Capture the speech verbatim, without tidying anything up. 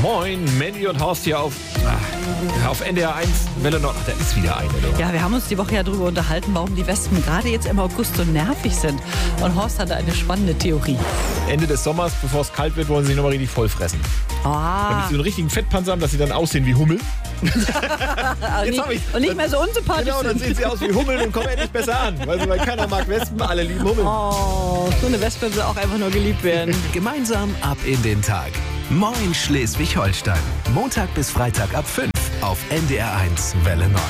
Moin, Mandy und Horst hier auf, ah, auf N D R eins Welle Nord. Ach, da ist wieder eine. Oder? Ja, wir haben uns die Woche ja darüber unterhalten, warum die Wespen gerade jetzt im August so nervig sind. Und Horst hatte eine spannende Theorie. Ende des Sommers, bevor es kalt wird, wollen sie sich nochmal richtig voll fressen. Ah. Damit sie so einen richtigen Fettpanzer haben, dass sie dann aussehen wie Hummel. und, nicht, ich, und nicht mehr so unsympathisch Genau, dann sind. sehen sie aus wie Hummeln und kommen endlich besser an. Weil, weil keiner mag Wespen, alle lieben Hummeln. Oh, so eine Wespe will auch einfach nur geliebt werden. Gemeinsam ab in den Tag. Moin Schleswig-Holstein. Montag bis Freitag ab fünf auf N D R eins Welle Nord.